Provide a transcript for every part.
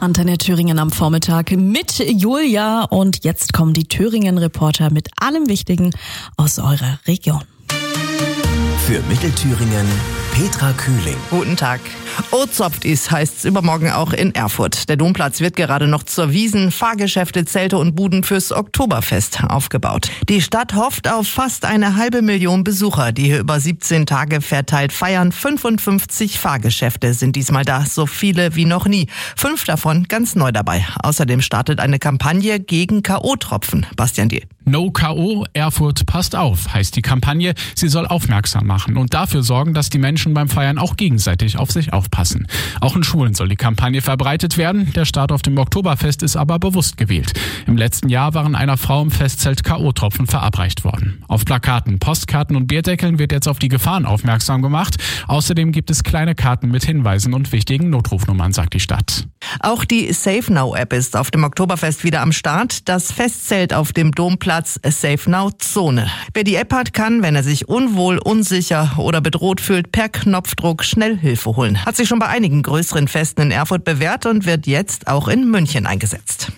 Antenne Thüringen am Vormittag mit Julia und jetzt kommen die Thüringen-Reporter mit allem Wichtigen aus eurer Region. Für Mittelthüringen Petra Kühling. Guten Tag. Ozopft ist, heißt's übermorgen auch in Erfurt. Der Domplatz wird gerade noch zur Wiesn, Fahrgeschäfte, Zelte und Buden fürs Oktoberfest aufgebaut. Die Stadt hofft auf fast 500.000 Besucher, die hier über 17 Tage verteilt feiern. 55 Fahrgeschäfte sind diesmal da, so viele wie noch nie. 5 davon ganz neu dabei. Außerdem startet eine Kampagne gegen K.O.-Tropfen. Bastian Diel. No K.O. Erfurt passt auf, heißt die Kampagne. Sie soll aufmerksam machen und dafür sorgen, dass die Menschen beim Feiern auch gegenseitig auf sich aufpassen. Auch in Schulen soll die Kampagne verbreitet werden. Der Start auf dem Oktoberfest ist aber bewusst gewählt. Im letzten Jahr waren einer Frau im Festzelt K.O.-Tropfen verabreicht worden. Auf Plakaten, Postkarten und Bierdeckeln wird jetzt auf die Gefahren aufmerksam gemacht. Außerdem gibt es kleine Karten mit Hinweisen und wichtigen Notrufnummern, sagt die Stadt. Auch die Safe Now App ist auf dem Oktoberfest wieder am Start. Das Festzelt auf dem Domplatz Safe Now Zone. Wer die App hat, kann, wenn er sich unwohl, unsicher oder bedroht fühlt, per Knopfdruck schnell Hilfe holen. Hat sich schon bei einigen größeren Festen in Erfurt bewährt und wird jetzt auch in München eingesetzt.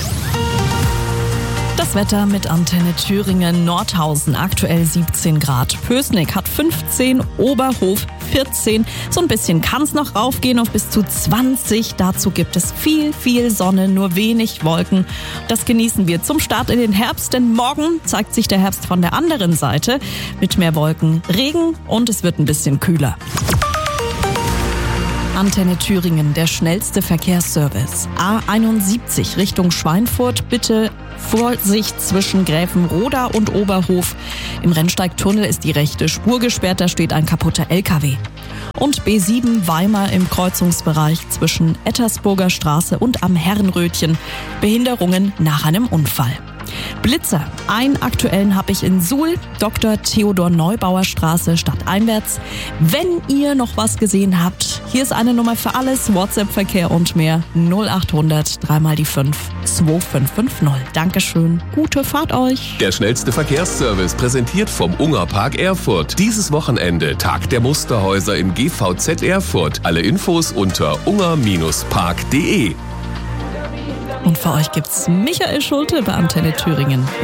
Das Wetter mit Antenne Thüringen. Nordhausen aktuell 17 Grad. Pößnig hat 15, Oberhof 14. So ein bisschen kann es noch raufgehen auf bis zu 20. Dazu gibt es viel Sonne, nur wenig Wolken. Das genießen wir zum Start in den Herbst, denn morgen zeigt sich der Herbst von der anderen Seite mit mehr Wolken, Regen und es wird ein bisschen kühler. Antenne Thüringen, der schnellste Verkehrsservice. A71 Richtung Schweinfurt, bitte Vorsicht zwischen Gräfenroda und Oberhof. Im Rennsteigtunnel ist die rechte Spur gesperrt, da steht ein kaputter LKW. Und B7 Weimar im Kreuzungsbereich zwischen Ettersburger Straße und am Herrenrötchen. Behinderungen nach einem Unfall. Blitzer. Einen aktuellen habe ich in Suhl, Dr. Theodor Neubauer Straße stadteinwärts. Wenn ihr noch was gesehen habt, hier ist eine Nummer für alles, WhatsApp-Verkehr und mehr 0800 3x5 2550. Dankeschön, gute Fahrt euch. Der schnellste Verkehrsservice präsentiert vom Ungerpark Erfurt. Dieses Wochenende Tag der Musterhäuser im GVZ Erfurt. Alle Infos unter unger-park.de. Und für euch gibt's Michael Schulte bei Antenne Thüringen.